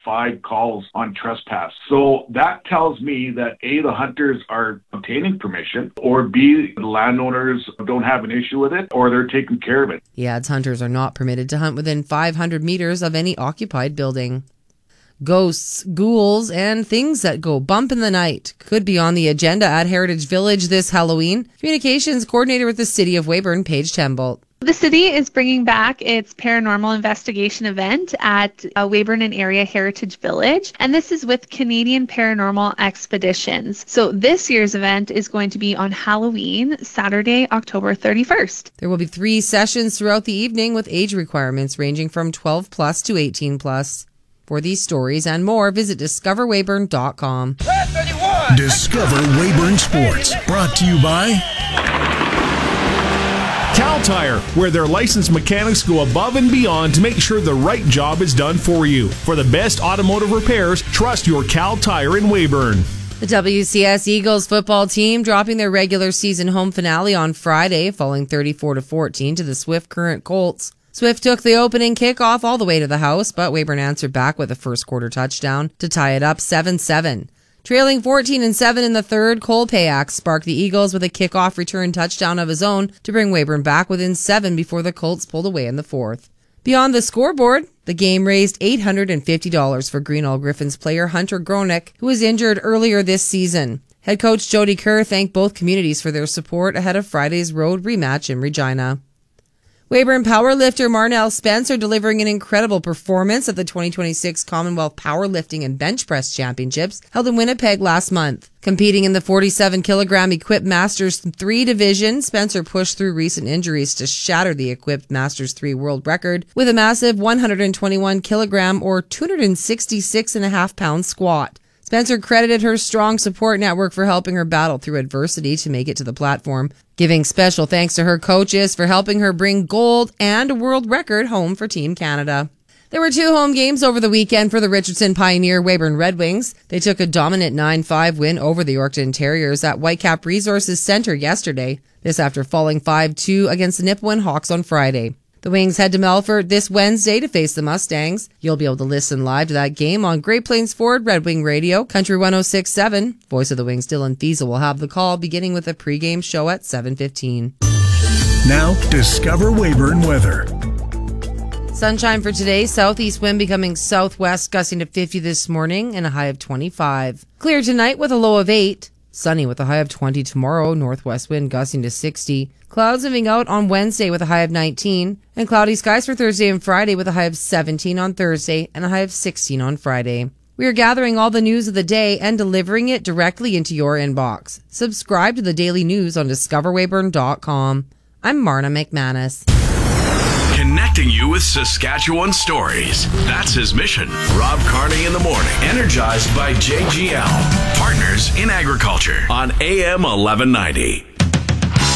5 calls on trespass. So that tells me that A, the hunters are obtaining permission, or B, the landowners don't have an issue with it, or they're taking care of it. He adds hunters are not permitted to hunt within 500 meters of any occupied building. Ghosts, ghouls, and things that go bump in the night could be on the agenda at Heritage Village this Halloween. Communications coordinator with the City of Weyburn, Paige Tembolt. The city is bringing back its paranormal investigation event at Weyburn and Area Heritage Village, and this is with Canadian Paranormal Expeditions. So this year's event is going to be on Halloween, Saturday, October 31st. There will be 3 sessions throughout the evening with age requirements ranging from 12 plus to 18 plus. For these stories and more, visit discoverweyburn.com. Discover Weyburn Sports, brought to you by Cal Tire, where their licensed mechanics go above and beyond to make sure the right job is done for you. For the best automotive repairs, trust your Cal Tire in Weyburn. The WCS Eagles football team dropping their regular season home finale on Friday, falling 34-14 to the Swift Current Colts. Swift took the opening kickoff all the way to the house, but Weyburn answered back with a first quarter touchdown to tie it up 7-7. Trailing 14-7 in the third, Cole Payak sparked the Eagles with a kickoff return touchdown of his own to bring Weyburn back within 7 before the Colts pulled away in the fourth. Beyond the scoreboard, the game raised $850 for Greenall Griffins player Hunter Gronick, who was injured earlier this season. Head coach Jody Kerr thanked both communities for their support ahead of Friday's road rematch in Regina. Weyburn powerlifter Marnell Spencer delivering an incredible performance at the 2026 Commonwealth Powerlifting and Bench Press Championships held in Winnipeg last month. Competing in the 47-kilogram Equipped Masters 3 division, Spencer pushed through recent injuries to shatter the Equipped Masters 3 world record with a massive 121-kilogram or 266.5-pound squat. Spencer credited her strong support network for helping her battle through adversity to make it to the platform, giving special thanks to her coaches for helping her bring gold and a world record home for Team Canada. There were 2 home games over the weekend for the Richardson Pioneer Weyburn Red Wings. They took a dominant 9-5 win over the Yorkton Terriers at Whitecap Resources Centre yesterday, this after falling 5-2 against the Nipawin Hawks on Friday. The Wings head to Melfort this Wednesday to face the Mustangs. You'll be able to listen live to that game on Great Plains Ford Red Wing Radio, Country 106.7. Voice of the Wings Dylan Fiesel will have the call beginning with a pregame show at 7:15. Now, Discover Weyburn weather. Sunshine for today. Southeast wind becoming southwest, gusting to 50 this morning and a high of 25. Clear tonight with a low of 8. Sunny with a high of 20 tomorrow. Northwest wind gusting to 60. Clouds moving out on Wednesday with a high of 19. And cloudy skies for Thursday and Friday with a high of 17 on Thursday and a high of 16 on Friday. We are gathering all the news of the day and delivering it directly into your inbox. Subscribe to the daily news on discoverweyburn.com. I'm Marna McManus. Connecting you with Saskatchewan stories. That's his mission. Rob Carney in the morning. Energized by JGL. Partners in Agriculture on AM 1190.